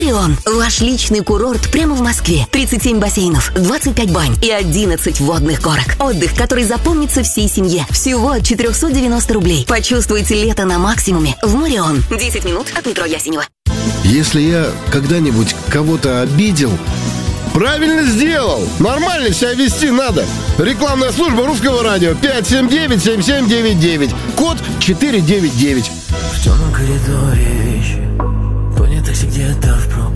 Морион – ваш личный курорт прямо в Москве. 37 бассейнов, 25 бань и 11 водных горок. Отдых, который запомнится всей семье. Всего от 490 рублей. Почувствуйте лето на максимуме в Морион. 10 минут от метро Ясенево. Если я когда-нибудь кого-то обидел... Правильно сделал! Нормально себя вести надо. Рекламная служба Русского радио 579-7799. Код 499. В темном коридоре вещи, понятых где-то в